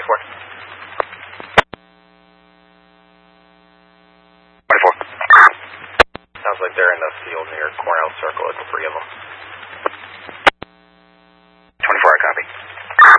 24. 24. Sounds like they're in the field near Cornell Circle. It's 3 of them.